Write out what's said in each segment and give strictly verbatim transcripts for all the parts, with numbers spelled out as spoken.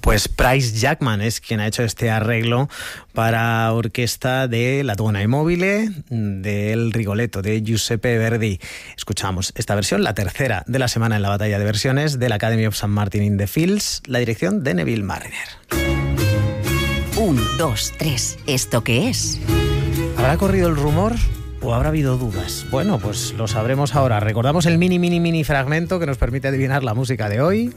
Pues Price Jackman es quien ha hecho este arreglo para orquesta de La Donna e Mobile, del Rigoletto de Giuseppe Verdi. Escuchamos esta versión, la tercera de la semana en la batalla de versiones de la Academy of Saint Martin in the Fields, la dirección de Neville Marriner. Un, dos, tres. ¿Esto qué es? ¿Habrá corrido el rumor o habrá habido dudas? Bueno, pues lo sabremos ahora. Recordamos el mini, mini, mini fragmento que nos permite adivinar la música de hoy.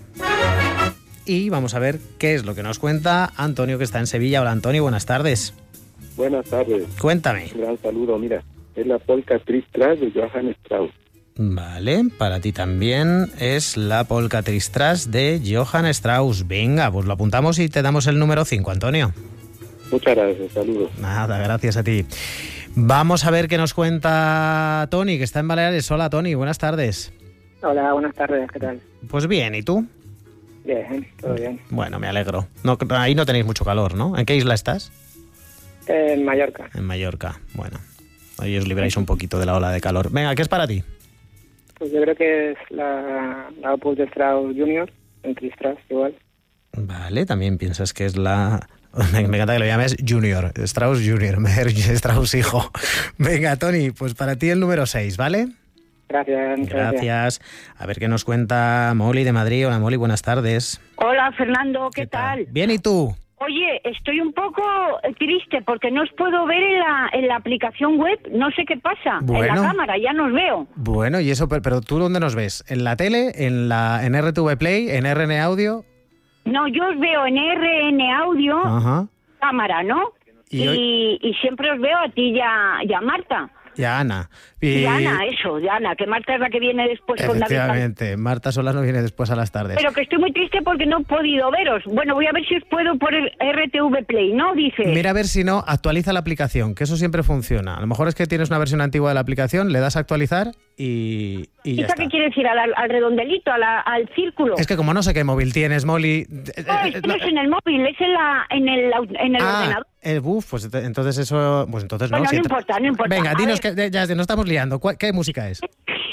Y vamos a ver qué es lo que nos cuenta Antonio, que está en Sevilla. Hola, Antonio, buenas tardes. Buenas tardes. Cuéntame. Un gran saludo. Mira, es la polka Tristras de Johann Strauss. Vale, para ti también es la polka Tristras de Johann Strauss. Venga, pues lo apuntamos y te damos el número cinco, Antonio. Muchas gracias, saludos. Nada, gracias a ti. Vamos a ver qué nos cuenta Tony, que está en Baleares. Hola, Tony, buenas tardes. Hola, buenas tardes, ¿qué tal? Pues bien, ¿y tú? Bien, todo bien. Bueno, me alegro. No, ahí no tenéis mucho calor, ¿no? ¿En qué isla estás? En Mallorca. En Mallorca, bueno. Ahí os libráis un poquito de la ola de calor. Venga, ¿qué es para ti? Pues yo creo que es la, la Opus de Strauss Junior, en Tristras, igual. Vale, también piensas que es la... Me, me encanta que lo llames Junior, Strauss Junior, Strauss hijo. Venga, Tony, pues para ti el número seis, ¿vale? Gracias. Gracias. A ver qué nos cuenta Molly de Madrid. Hola, Molly, buenas tardes. Hola, Fernando, ¿qué, ¿Qué tal? tal? Bien, ¿y tú? Oye, estoy un poco triste porque no os puedo ver en la, en la aplicación web. No sé qué pasa. Bueno. En la cámara, ya nos veo. Bueno, y eso, pero, pero ¿tú dónde nos ves? ¿En la tele? ¿En la en R T V Play? ¿En R N Audio? No, yo os veo en R N Audio, Ajá. cámara, ¿no? Y Y, hoy- y siempre os veo a ti y a, y a Marta. Y a Ana. Y Ana, eso, de Ana, que Marta es la que viene después con David. Efectivamente, Marta Solano viene después a las tardes. Pero que estoy muy triste porque no he podido veros. Bueno, voy a ver si os puedo por el R T V Play, ¿no? Dice. Mira a ver si no, actualiza la aplicación, que eso siempre funciona. A lo mejor es que tienes una versión antigua de la aplicación, le das a actualizar y, y ya ¿Esa está. qué quiere decir? ¿Al, al redondelito, a la- al círculo? Es que como no sé qué móvil tienes, Molly... No, es que no es en el móvil, es en, la, en el, au- en el ah, ordenador. el buf, pues ent- entonces eso... Pues entonces Bueno, no. no si te- importa, no importa. Venga, A dinos ver. que ya nos estamos liando. ¿Cuál- ¿Qué música es?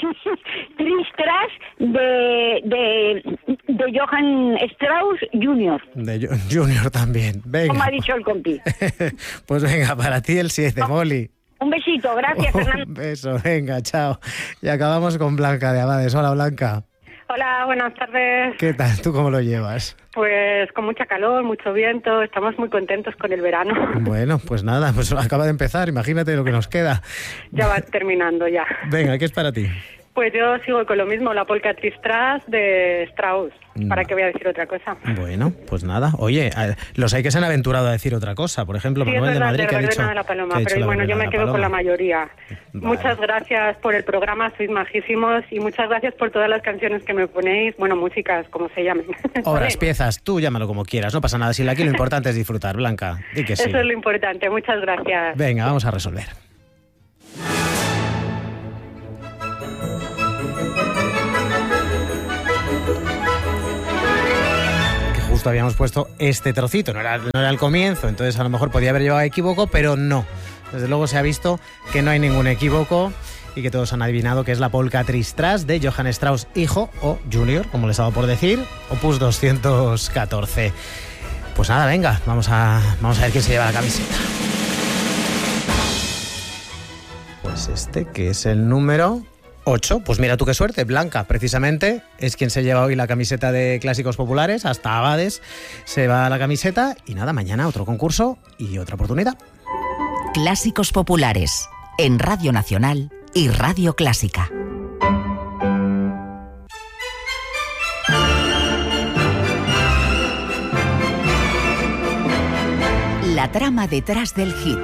Tristras de, de, de Johann Strauss Junior, De Jo- Junior también. Venga. como ha dicho el compi. Pues venga, para ti el siete, Molly. Un besito, gracias, Fernando. Un beso, venga, chao. Y acabamos con Blanca de Abades. Hola, Blanca. Hola, buenas tardes. ¿Qué tal? ¿Tú cómo lo llevas? Pues con mucha calor, mucho viento, estamos muy contentos con el verano. Bueno, pues nada, pues acaba de empezar, imagínate lo que nos queda. Ya va terminando ya. Venga, ¿qué es para ti? Pues yo sigo con lo mismo, la polka Tristras de Strauss. ¿Para qué voy a decir otra cosa? Bueno, pues nada. Oye, a- los hay que se han aventurado a decir otra cosa. Por ejemplo, Sí, es Manuel de verdad, Madrid, de que ha la dicho... verbena de la Paloma, que ha dicho pero la bueno, yo verbena me de quedo con la Paloma. mayoría. Vale. Muchas gracias por el programa, sois majísimos, y muchas gracias por todas las canciones que me ponéis, bueno, músicas, como se llamen. Obras, ¿Vale? piezas, tú llámalo como quieras, no pasa nada. Si aquí lo importante es disfrutar, Blanca. Di que sí. Eso es lo importante, muchas gracias. Venga, vamos a resolver. Que justo habíamos puesto este trocito, no era, no era el comienzo, entonces a lo mejor podía haber llevado equívoco, pero no. Desde luego se ha visto que no hay ningún equívoco y que todos han adivinado que es la polka Tristras de Johann Strauss hijo o Junior, como les ha dado por decir, opus doscientos catorce. Pues nada, venga, vamos a, vamos a ver quién se lleva la camiseta. Pues este, que es el número ocho. Pues mira tú qué suerte, Blanca, precisamente, es quien se lleva hoy la camiseta de Clásicos Populares. Hasta Abades se va la camiseta. Y nada, mañana otro concurso y otra oportunidad. Clásicos Populares, en Radio Nacional y Radio Clásica. La trama detrás del hit.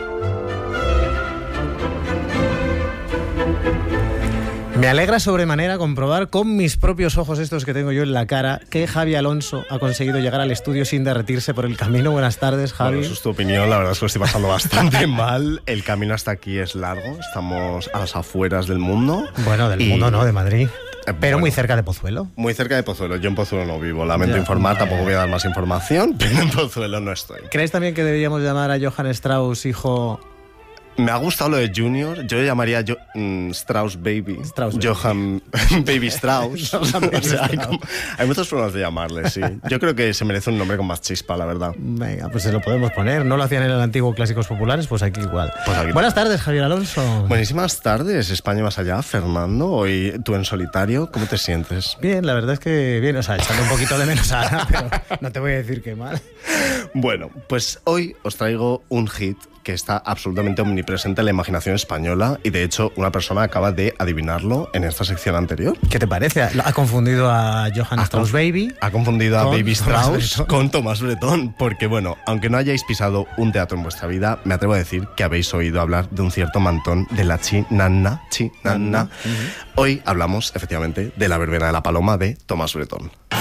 Me alegra sobremanera comprobar con mis propios ojos, estos que tengo yo en la cara, que Javi Alonso ha conseguido llegar al estudio sin derretirse por el camino. Buenas tardes, Javi. Bueno, eso es tu opinión, la verdad es que lo estoy pasando bastante mal. El camino hasta aquí es largo, estamos a las afueras del mundo. Bueno, del y- mundo no, de Madrid. Eh, Pero bueno, muy cerca de Pozuelo. Muy cerca de Pozuelo. Yo en Pozuelo no vivo, lamento Ya, informar, vale. tampoco voy a dar más información, pero en Pozuelo no estoy. ¿Crees también que deberíamos llamar a Johann Strauss hijo Me ha gustado lo de Junior. Yo le llamaría yo, mm, Strauss Baby. Strauss Baby. Johann Baby Strauss. Johann Baby O sea, hay, Strauss. como- hay muchas formas de llamarle, sí. Yo creo que se merece un nombre con más chispa, la verdad. Venga, pues se lo podemos poner. No lo hacían en el antiguo Clásicos Populares, pues aquí igual. Pues aquí. Buenas tardes, Javier Alonso. Buenísimas tardes, España más allá. Fernando, hoy tú en solitario, ¿cómo te sientes? Bien, la verdad es que bien, o sea, echando un poquito de menos a Ana, pero no te voy a decir que mal. Bueno, pues hoy os traigo un hit que está absolutamente omnipresente en la imaginación española y de hecho una persona acaba de adivinarlo en esta sección anterior. ¿Qué te parece? Ha confundido a Johann Ha Strauss conf- Baby. Ha confundido a con Baby Tomás Strauss Bretón. con Tomás Bretón, porque bueno, aunque no hayáis pisado un teatro en vuestra vida, me atrevo a decir que habéis oído hablar de un cierto mantón de la chinana, chinana. Hoy hablamos efectivamente de La verbena de la paloma de Tomás Bretón.